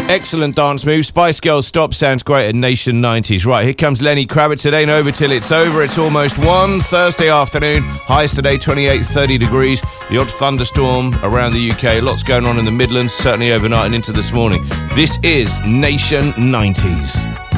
Excellent dance move. Spice Girls Stop sounds great at Nation 90s. Right, here comes Lenny Kravitz. It ain't over till it's over. It's almost 1 Thursday afternoon. Highs today 28, 30 degrees. The odd thunderstorm around the UK. Lots going on in the Midlands, certainly overnight and into this morning. This is Nation 90s.